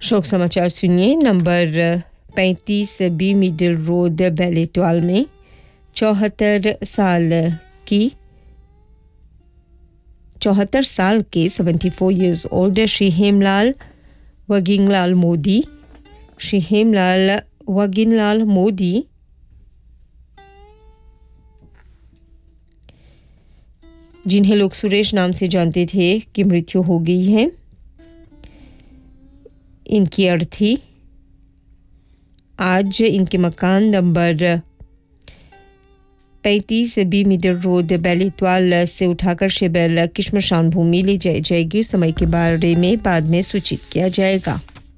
शोक समाचार सुनिए। नंबर 35 बी मिडिल रोड बेल एटवाल में 74 साल के 74 years old श्री हेमलाल वगिनलाल मोदी जिन्हें लोग सुरेश नाम से जानते थे की मृत्यु हो गई है। इनकी अर्थी आज इनके मकान नंबर 35 बी मिडिल रोड बेलितवाल से उठाकर शेबेल की श्मशान भूमि ले जाई जाएगी। समय के बारे में बाद में सूचित किया जाएगा।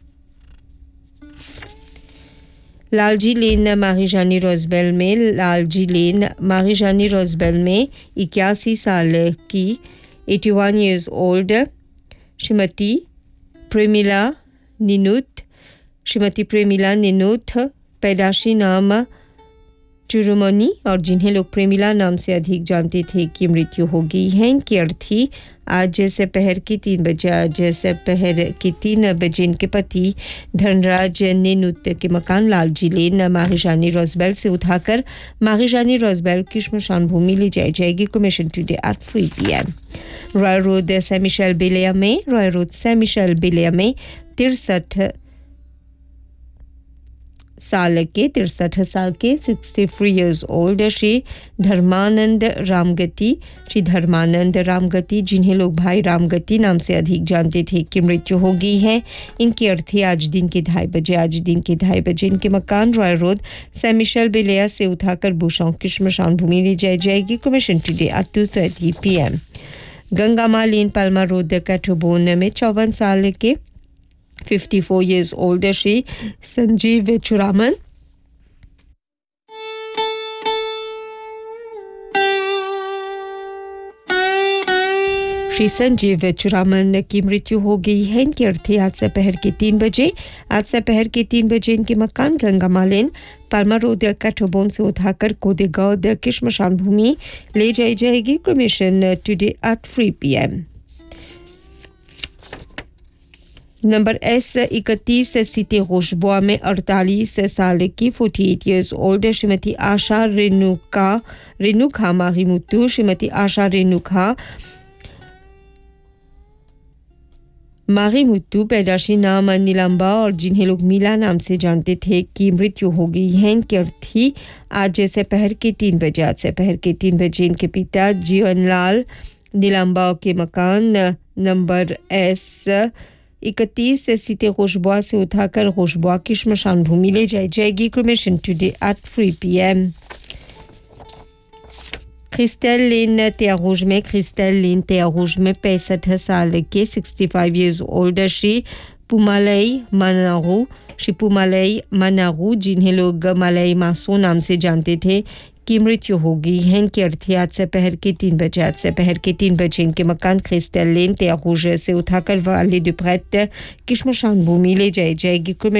लालजी लेन मारिजानी रोजबेल में 81 साल की 81 years old श्रीमती प्रेमिला निनुथ पैदाशी नाम चुरुमनी और जिन्हें लोग प्रेमिला नाम से अधिक जानते थे की मृत्यु हो गई है। इनकी अर्थी आज दोपहर के 3 बजे इनके पति धनराज निनुत के मकान लालजी लेन मारिजानी रोजबेल से उठाकर मारिजानी रोजबेल की श्मशान भूमि ले जाई जाएगी। Cremation today at 3 PM। Royal road scent Michelle बेलिया में 63 साल के 63 years old श्री धर्मानंद रामगति जिन्हें लोग भाई रामगति नाम से अधिक जानते थे की मृत्यु हो गई है। इनकी अर्थी आज दिन के 2:30 बजे इनके मकान रॉयल रोड सेंट मिशेल बेलिया से उठाकर बुशों की श्मशान भूमि ले जाई जाएगी। Commission today at 2:30 PM। Gangamma lane Palma road कैटोबोन में 54 साल के 54 years old श्री संजीव चुरामन की मृत्यु हो गई है। इनकी अर्थी आज दोपहर के 3 बजे इनके मकान गंगामा लेन पाल्मा रोड कैटोबोन से उठाकर कोदेगांव की श्मशान भूमि ले जाई जाएगी। Cremation today at 3 PM। Number S31 city रोशबुआ में 48 साल की 48 years old श्रीमती आशा रेणुका मारिमुतु श्रीमती आशा रेणुका मारिमुतु पैदाशी नाम नीलंबा और जिन्हें लोग मीला नाम से जानते थे की मृत्यु हो गई है। इनकी अर्थी आज दोपहर के 3 बजे इनके पिता जीवनलाल नीलंबा के मकान नंबर S31 सीते खुशबुआ से उठाकर खुशबुआ की श्मशान भूमि ले जाई जाएगी। Cremation today at 3 PM। Crystal लेन त्यारूज में 65 साल के 65 years old श्री पुमालई मनारू जिन्हें लोग मलई मासो नाम से जानते थे की मृत्यु हो गई है। इनकी अर्थी आज दोपहर के 3 बजे इनके मकान क्रिस्टल लेन त्यारूज से उठाकर वाले दुप्रेट की श्मशान भूमि ले जाई जाएगी।